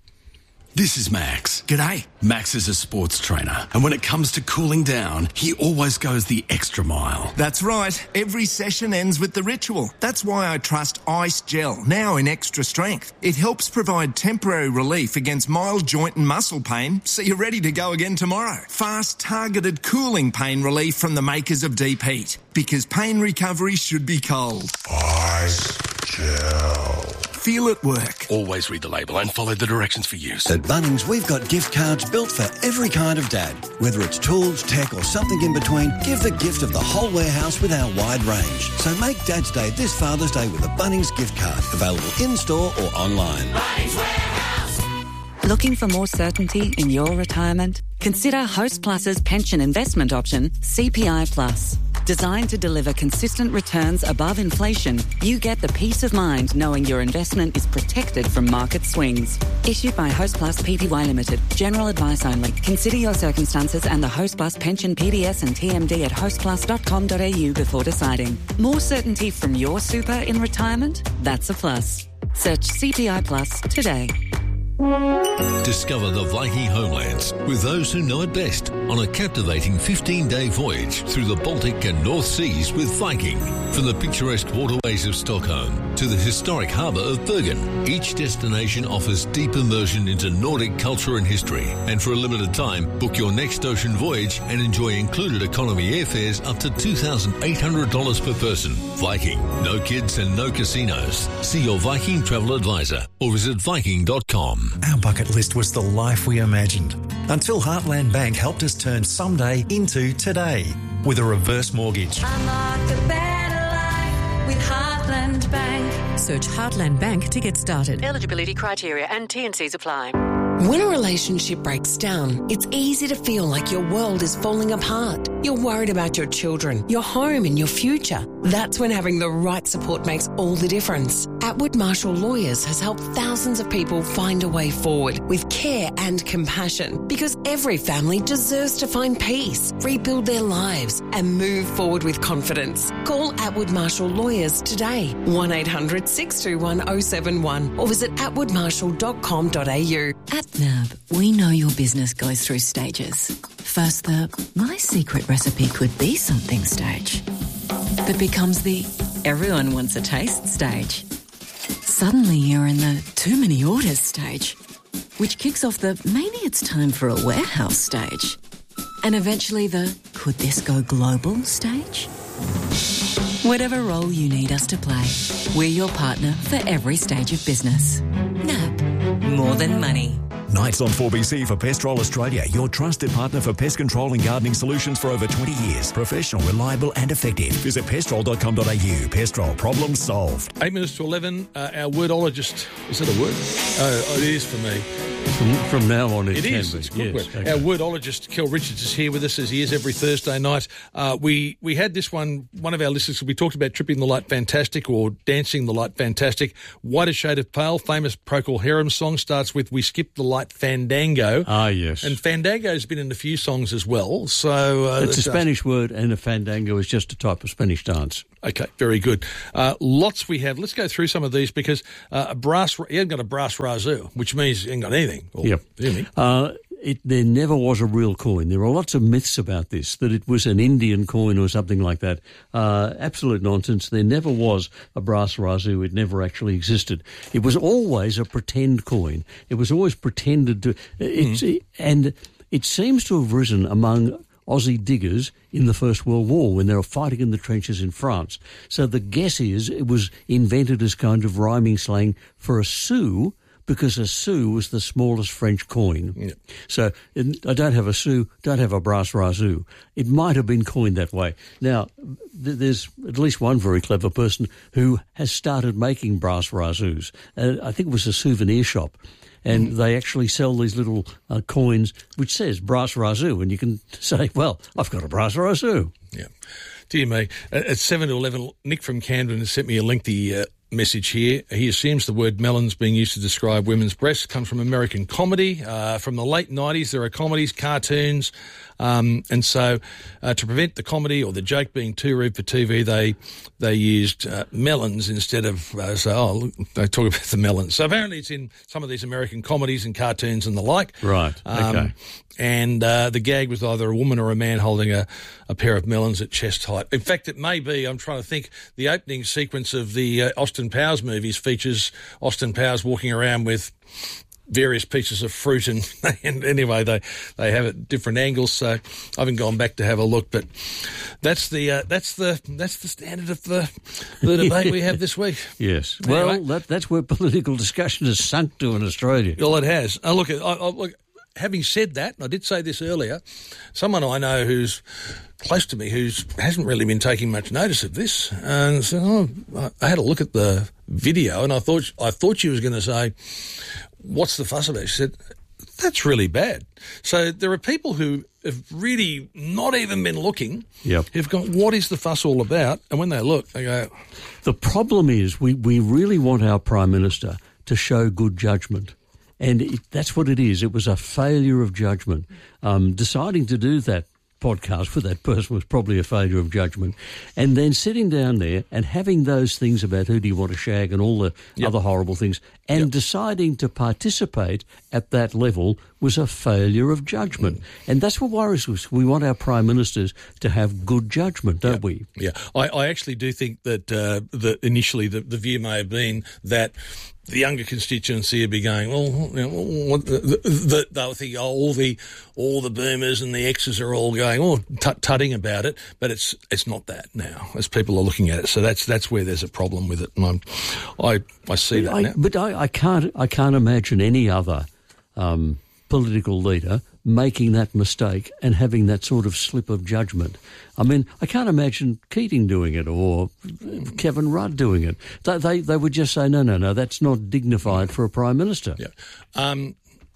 This is Max. G'day. Max is a sports trainer, and when it comes to cooling down, he always goes the extra mile. That's right. Every session ends with the ritual. That's why I trust Ice Gel, now in extra strength. It helps provide temporary relief against mild joint and muscle pain, so you're ready to go again tomorrow. Fast, targeted cooling pain relief from the makers of Deep Heat, because pain recovery should be cold. Ice Gel. Feel it work. Always read the label and follow the directions for use. At Bunnings, we've got gift cards built for every kind of dad. Whether it's tools, tech or something in between, give the gift of the whole warehouse with our wide range. So make Dad's Day this Father's Day with a Bunnings gift card. Available in-store or online. Bunnings Warehouse. Looking for more certainty in your retirement? Consider Host Plus's pension investment option, C P I Plus. Designed to deliver consistent returns above inflation, you get the peace of mind knowing your investment is protected from market swings. Issued by Host Plus Pty Limited. General advice only. Consider your circumstances and the Host Plus pension P D S and T M D at host plus dot com dot a u before deciding. More certainty from your super in retirement? That's a plus. Search C P I Plus today. Discover the Viking homelands with those who know it best on a captivating fifteen-day voyage through the Baltic and North Seas with Viking. From the picturesque waterways of Stockholm to the historic harbour of Bergen, each destination offers deep immersion into Nordic culture and history. And for a limited time, book your next ocean voyage and enjoy included economy airfares up to two thousand eight hundred dollars per person. Viking, no kids and no casinos. See your Viking travel advisor or visit viking dot com. Our bucket list was the life we imagined until Heartland Bank helped us turn someday into today with a reverse mortgage. Unlock a better life with Heartland Bank. Search Heartland Bank to get started. Eligibility criteria and T and Cs apply. When a relationship breaks down, it's easy to feel like your world is falling apart. You're worried about your children, your home and your future. That's when having the right support makes all the difference. Atwood Marshall Lawyers has helped thousands of people find a way forward with care and compassion, because every family deserves to find peace, rebuild their lives and move forward with confidence. Call Atwood Marshall Lawyers today, one eight hundred six two one oh seven one, or visit atwood marshall dot com dot a u. At N A B, we know your business goes through stages. First, the my secret recipe could be something stage that becomes the everyone wants a taste stage. Suddenly you're in the too many orders stage, which kicks off the maybe it's time for a warehouse stage. And eventually the could this go global stage? Whatever role you need us to play, we're your partner for every stage of business. N A B, more than money. Nights on four B C for Pestrol Australia, your trusted partner for pest control and gardening solutions for over twenty years. Professional, reliable and effective. Visit pestrol dot com dot a u. Pestrol, problem solved. Eight minutes to eleven. Uh, our wordologist, is that a word? Oh, it is for me. From, from now on, it, it can is. be. It's a good yes, word. okay. Our wordologist, Kel Richards, is here with us as he is every Thursday night. Uh, we we had this one, one of our listeners, we talked about Tripping the Light Fantastic or Dancing the Light Fantastic. Whiter Shade of Pale, famous Procol Harum song, starts with We Skip the Light Fandango. Ah, yes. And Fandango's been in a few songs as well. So uh, It's a Spanish word, and a fandango is just a type of Spanish dance. Okay, very good. Uh, lots we have. Let's go through some of these because uh, a brass, he hasn't got a brass razoo, which means he hasn't got anything. Or, yep. Uh, it, there never was a real coin. There are lots of myths about this, that it was an Indian coin or something like that. Uh, absolute nonsense. There never was a brass razoo. It never actually existed. It was always a pretend coin. It was always pretended to... It's, mm. And it seems to have risen among Aussie diggers in the First World War when they were fighting in the trenches in France. So the guess is it was invented as kind of rhyming slang for a sou, because a sou was the smallest French coin. Yeah. So I don't have a sou, don't have a brass razoo. It might have been coined that way. Now, th- there's at least one very clever person who has started making brass razoos. Uh, I think it was a souvenir shop. And mm. they actually sell these little uh, coins which says brass razoo, and you can say, well, I've got a brass razoo. Yeah. Dear me. At seven to eleven, Nick from Camden has sent me a lengthy uh, message here. He assumes the word melons being used to describe women's breasts comes from American comedy. Uh, from the late nineties, there are comedies, cartoons, um, and so uh, to prevent the comedy or the joke being too rude for T V, they they used uh, melons instead of, uh, so, oh, look, they talk about the melons. So apparently it's in some of these American comedies and cartoons and the like. Right, um, okay. And uh, the gag was either a woman or a man holding a, a pair of melons at chest height. In fact, it may be, I'm trying to think, the opening sequence of the uh, Austin Powers movies features Austin Powers walking around with various pieces of fruit, and, and anyway, they, they have it at different angles. So I haven't gone back to have a look, but that's the uh, that's the that's the standard of the the debate we have this week. Yes, Anyway. well, that, that's where political discussion has sunk to in Australia. Well, it has. Oh, look, I, I, look. Having said that, and I did say this earlier, someone I know who's close to me who hasn't really been taking much notice of this, and so oh, I had a look at the video, and I thought I thought she was going to say, "What's the fuss about?" She said, "That's really bad." So there are people who have really not even been looking, yep. who've gone, "What is the fuss all about?" And when they look, they go, "The problem is we, we really want our Prime Minister to show good judgment." And it, that's what it is. It was a failure of judgment. Um, deciding to do that podcast with that person was probably a failure of judgment. And then sitting down there and having those things about who do you want to shag and all the yep. other horrible things, and yep. deciding to participate at that level was a failure of judgment. Mm. And that's what worries us. We want our Prime Ministers to have good judgment, don't yep. we? Yeah. I, I actually do think that, uh, that initially the, the view may have been that the younger constituency would be going, well, you know, what the, the, the, they'll think, oh, all the all the boomers and the exes are all going, oh, tut-tutting about it, but it's it's not that now, as people are looking at it. So that's that's where there's a problem with it, and I'm, I I see that I, now. But I, I can't I can't imagine any other um, political leader making that mistake and having that sort of slip of judgment. I mean, I can't imagine Keating doing it or Kevin Rudd doing it. They, they they would just say, no, no, no, that's not dignified for a Prime Minister. Yeah, um,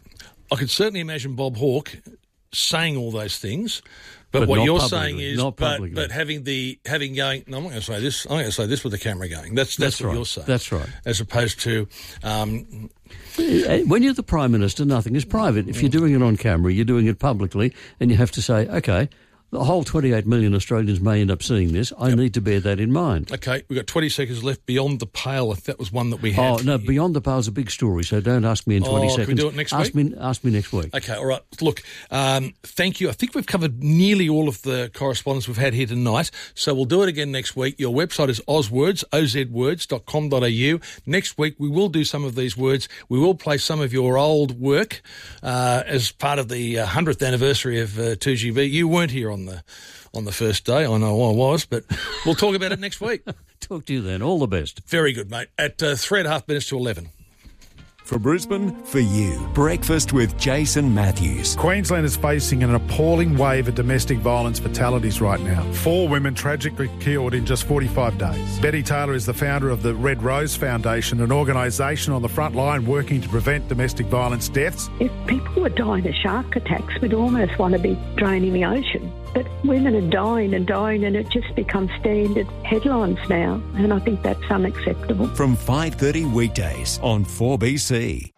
I could certainly imagine Bob Hawke saying all those things, but, but what you're publicly, saying is, not but, publicly. but having the having going, no, I'm not going to say this. I'm going to say this with the camera going. That's that's, that's what right. you're saying. That's right. As opposed to. Um, When you're the Prime Minister, nothing is private. If you're doing it on camera, you're doing it publicly, and you have to say, okay, the whole twenty-eight million Australians may end up seeing this. I yep. need to bear that in mind. Okay, we've got twenty seconds left. Beyond the Pale, if that was one that we had. Oh, no, Beyond the Pale is a big story, so don't ask me in twenty oh, seconds. Can we do it next ask week? Me, ask me next week. Okay, all right. Look, um, thank you. I think we've covered nearly all of the correspondence we've had here tonight, so we'll do it again next week. Your website is ozwords, o z words dot com dot a u. Next week, we will do some of these words. We will play some of your old work uh, as part of the uh, hundredth anniversary of uh, two G V. You weren't here on the... on the first day. I know I was, but we'll talk about it next week. Talk to you then. All the best. Very good, mate. At uh, three and a half minutes to eleven. For Brisbane, for you. Breakfast with Jason Matthews. Queensland is facing an appalling wave of domestic violence fatalities right now. Four women tragically killed in just forty-five days. Betty Taylor is the founder of the Red Rose Foundation, an organisation on the front line working to prevent domestic violence deaths. If people were dying of shark attacks, we'd almost want to be draining the ocean. But women are dying and dying, and it just becomes standard headlines now, and I think that's unacceptable. From five thirty weekdays on four B C.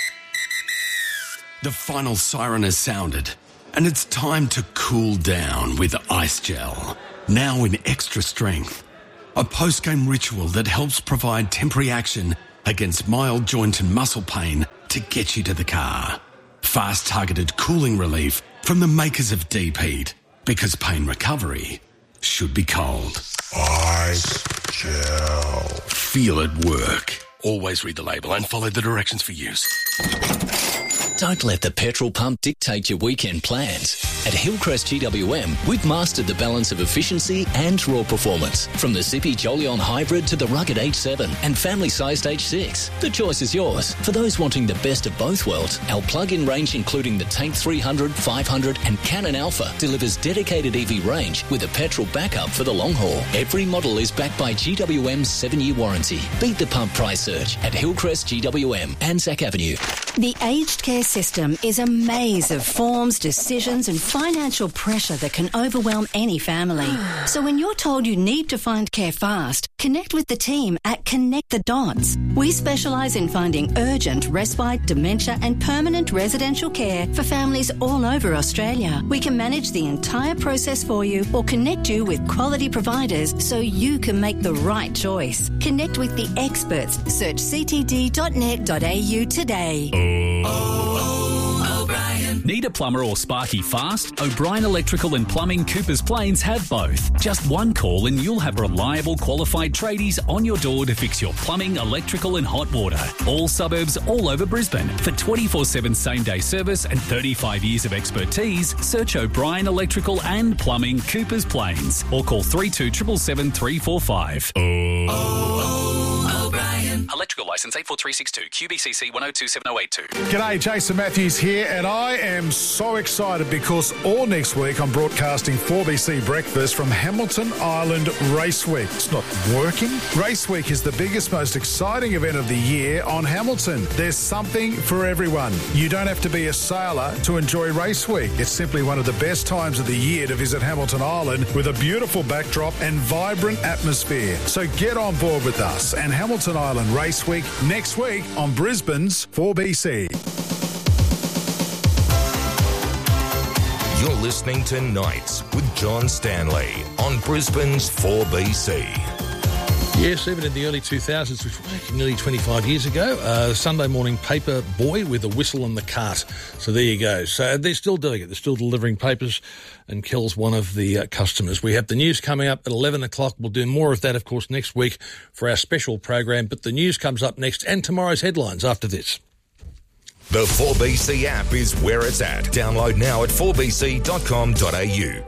The final siren has sounded, and it's time to cool down with Ice Gel. Now in extra strength. A post-game ritual that helps provide temporary action against mild joint and muscle pain to get you to the car. Fast targeted cooling relief from the makers of Deep Heat. Because pain recovery should be cold. Ice Gel. Feel it work. Always read the label and follow the directions for use. Don't let the petrol pump dictate your weekend plans. At Hillcrest G W M, we've mastered the balance of efficiency and raw performance. From the Zippy Jolion Hybrid to the rugged H seven and family-sized H six. The choice is yours. For those wanting the best of both worlds, our plug-in range including the Tank three hundred, five hundred and Cannon Alpha delivers dedicated E V range with a petrol backup for the long haul. Every model is backed by G W M's seven-year warranty. Beat the pump price surge at Hillcrest G W M, Anzac Avenue. The aged care system is a maze of forms, decisions and financial pressure that can overwhelm any family. So when you're told you need to find care fast, connect with the team at Connect the Dots. We specialise in finding urgent respite, dementia and permanent residential care for families all over Australia. We can manage the entire process for you or connect you with quality providers so you can make the right choice. Connect with the experts. Search c t d dot net dot a u today. Need a plumber or sparky fast? O'Brien Electrical and Plumbing Coopers Plains have both. Just one call and you'll have reliable qualified tradies on your door to fix your plumbing, electrical and hot water. All suburbs all over Brisbane. For twenty-four seven same day service and thirty-five years of expertise, search O'Brien Electrical and Plumbing Coopers Plains or call three two seven seven three four five. Oh, oh, O'Brien. Electrical licence eight four three six two, Q B C C one oh two seven oh eight two. G'day, Jason Matthews here, and I am so excited because all next week I'm broadcasting four B C Breakfast from Hamilton Island Race Week. It's not working. Race Week is the biggest, most exciting event of the year on Hamilton. There's something for everyone. You don't have to be a sailor to enjoy Race Week. It's simply one of the best times of the year to visit Hamilton Island with a beautiful backdrop and vibrant atmosphere. So get on board with us and Hamilton Island Race Week next week on Brisbane's four B C. You're listening to Nights with John Stanley on Brisbane's four B C. Yes, even in the early two thousands, which was nearly twenty-five years ago, uh, Sunday morning paper boy with a whistle in the cart. So there you go. So they're still doing it. They're still delivering papers, and Kel's one of the uh, customers. We have the news coming up at eleven o'clock. We'll do more of that, of course, next week for our special program. But the news comes up next and tomorrow's headlines after this. The four B C app is where it's at. Download now at four b c dot com dot a u.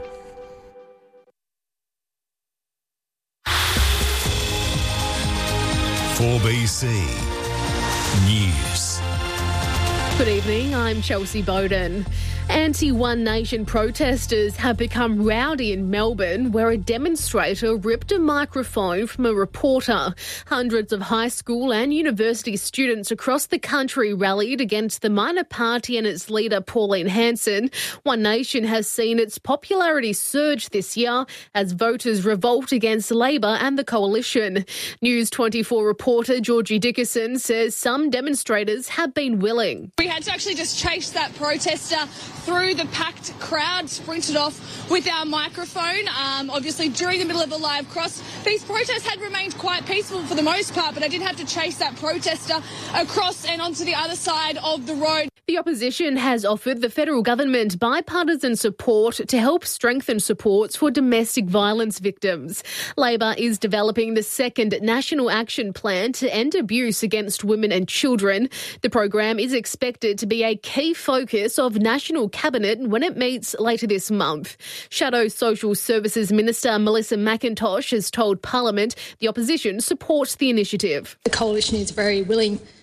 four B C News. Good evening, I'm Chelsea Bowden. Anti-One Nation protesters have become rowdy in Melbourne, where a demonstrator ripped a microphone from a reporter. Hundreds of high school and university students across the country rallied against the minor party and its leader, Pauline Hanson. One Nation has seen its popularity surge this year as voters revolt against Labor and the coalition. News twenty-four reporter Georgie Dickerson says some demonstrators have been willing. We had to actually just chase that protester through the packed crowd, sprinted off with our microphone. Um, obviously, during the middle of a live cross, these protests had remained quite peaceful for the most part, but I did have to chase that protester across and onto the other side of the road. The opposition has offered the federal government bipartisan support to help strengthen supports for domestic violence victims. Labor is developing the second National Action Plan to end abuse against women and children. The program is expected to be a key focus of National Cabinet when it meets later this month. Shadow Social Services Minister Melissa McIntosh has told Parliament the opposition supports the initiative. The coalition is very willing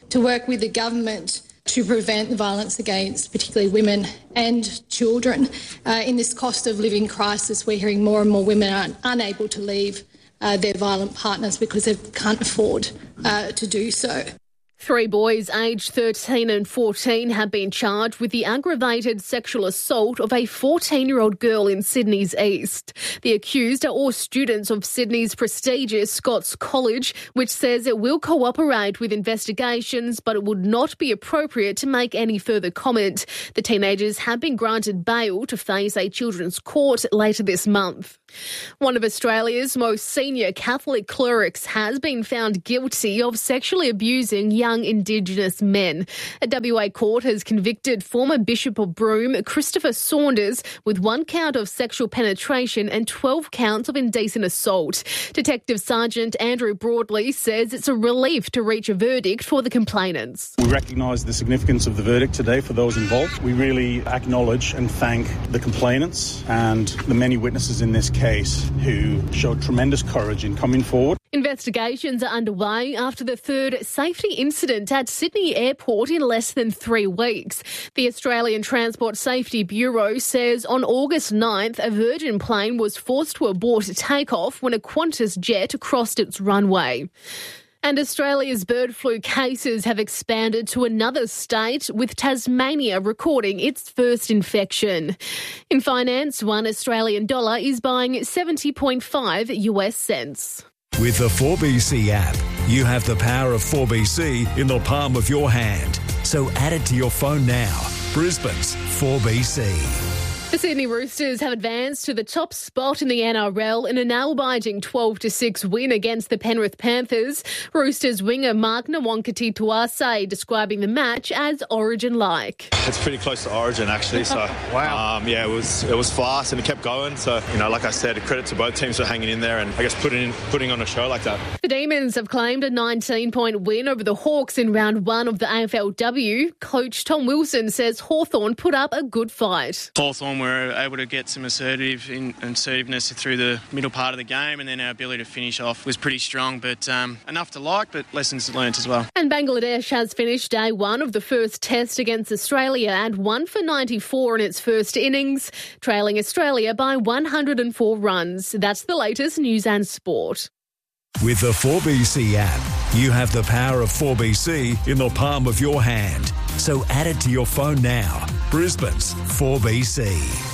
to work with the government to prevent the violence against particularly women and children. Uh, in this cost of living crisis, we're hearing more and more women are unable to leave uh, their violent partners because they can't afford uh, to do so. Three boys aged thirteen and fourteen have been charged with the aggravated sexual assault of a fourteen-year-old girl in Sydney's East. The accused are all students of Sydney's prestigious Scots College, which says it will cooperate with investigations, but it would not be appropriate to make any further comment. The teenagers have been granted bail to face a children's court later this month. One of Australia's most senior Catholic clerics has been found guilty of sexually abusing young Indigenous men. A W A court has convicted former Bishop of Broome, Christopher Saunders, with one count of sexual penetration and twelve counts of indecent assault. Detective Sergeant Andrew Broadley says it's a relief to reach a verdict for the complainants. We recognise the significance of the verdict today for those involved. We really acknowledge and thank the complainants and the many witnesses in this case who showed tremendous courage in coming forward. Investigations are underway after the third safety incident at Sydney Airport in less than three weeks. The Australian Transport Safety Bureau says on August ninth, a Virgin plane was forced to abort takeoff when a Qantas jet crossed its runway. And Australia's bird flu cases have expanded to another state, with Tasmania recording its first infection. In finance, one Australian dollar is buying seventy point five U S cents. With the four B C app, you have the power of four B C in the palm of your hand. So add it to your phone now. Brisbane's four B C. The Sydney Roosters have advanced to the top spot in the N R L in a nail-biting twelve to six win against the Penrith Panthers. Roosters winger Mark Nwankiti-Tuase describing the match as Origin-like. It's pretty close to Origin, actually. So, wow. Um, yeah, it was it was fast and it kept going. So, you know, like I said, a credit to both teams for hanging in there and I guess putting in, putting on a show like that. The Demons have claimed a nineteen-point win over the Hawks in round one of the A F L W. Coach Tom Wilson says Hawthorn put up a good fight. Hawthorn were able to get some assertive in, assertiveness through the middle part of the game, and then our ability to finish off was pretty strong, but um, enough to like, but lessons learnt as well. And Bangladesh has finished day one of the first test against Australia and won for ninety-four in its first innings, trailing Australia by one hundred four runs. That's the latest news and sport. With the four B C app, you have the power of four B C in the palm of your hand. So add it to your phone now. Brisbane's four B C.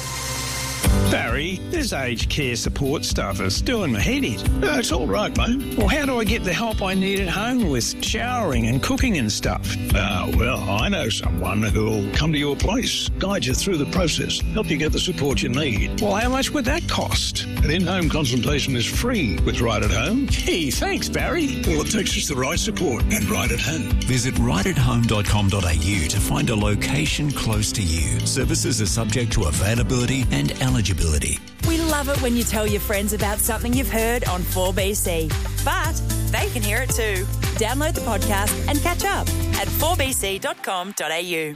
Barry, this aged care support stuff is doing my head in. No, it's all right, mate. Well, how do I get the help I need at home with showering and cooking and stuff? Ah, well, I know someone who'll come to your place, guide you through the process, help you get the support you need. Well, how much would that cost? An in-home consultation is free with Right at Home. Gee, thanks, Barry. All it takes is the right support and Right at Home. Visit right at home dot com dot a u to find a location close to you. Services are subject to availability and eligibility. We love it when you tell your friends about something you've heard on four B C. But they can hear it too. Download the podcast and catch up at four b c dot com dot a u.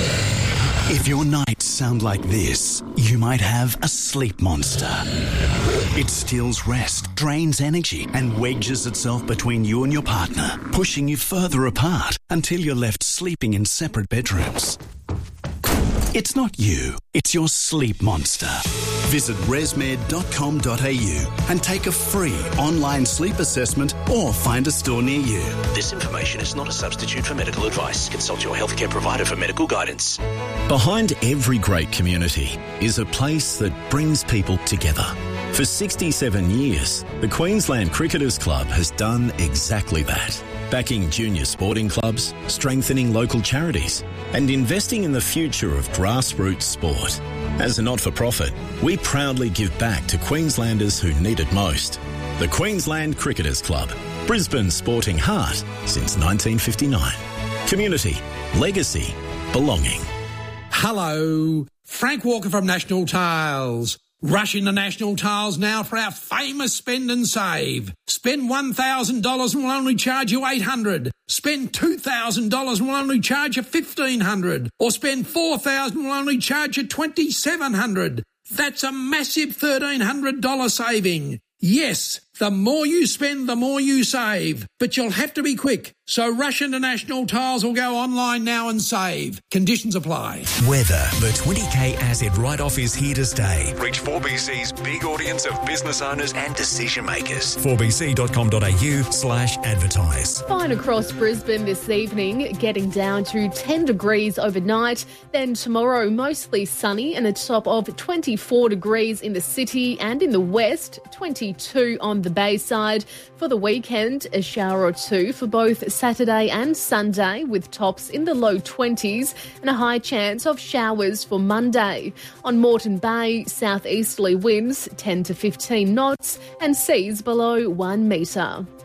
If your nights sound like this, you might have a sleep monster. It steals rest, drains energy, and wedges itself between you and your partner, pushing you further apart until you're left sleeping in separate bedrooms. It's not you, it's your sleep monster. Visit resmed dot com dot a u and take a free online sleep assessment or find a store near you. This information is not a substitute for medical advice. Consult your healthcare provider for medical guidance. Behind every great community is a place that brings people together. For sixty-seven years, the Queensland Cricketers Club has done exactly that. Backing junior sporting clubs, strengthening local charities, and investing in the future of grassroots sport. As a not-for-profit, we proudly give back to Queenslanders who need it most. The Queensland Cricketers Club, Brisbane's sporting heart since nineteen fifty-nine. Community, legacy, belonging. Hello, Frank Walker from National Tiles. Rush into National Tiles now for our famous spend and save. Spend one thousand dollars and we'll only charge you eight hundred dollars. Spend two thousand dollars and we'll only charge you fifteen hundred dollars. Or spend four thousand dollars and we'll only charge you twenty-seven hundred dollars. That's a massive thirteen hundred dollars saving. Yes, The more you spend, the more you save. But you'll have to be quick. So Rush International Tiles will go online now and save. Conditions apply. Weather. The twenty K asset write-off is here to stay. Reach four B C's big audience of business owners and decision makers. four b c dot com dot a u slash advertise. Fine across Brisbane this evening, getting down to ten degrees overnight. Then tomorrow, mostly sunny and a top of twenty-four degrees in the city and in the west, twenty-two on the Bayside. For the weekend, a shower or two for both Saturday and Sunday, with tops in the low twenties and a high chance of showers for Monday. On Moreton Bay, southeasterly winds ten to fifteen knots and seas below one metre.